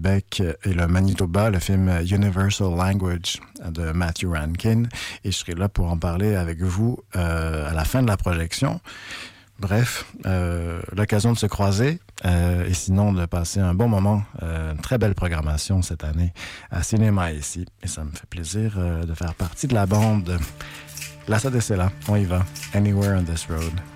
Québec et le Manitoba, le film Universal Language de Matthew Rankin. Et je serai là pour en parler avec vous à la fin de la projection. Bref, l'occasion de se croiser et sinon de passer un bon moment, une très belle programmation cette année à Cinéma ici. Et ça me fait plaisir de faire partie de la bande. La SADC là, on y va. Anywhere on this road.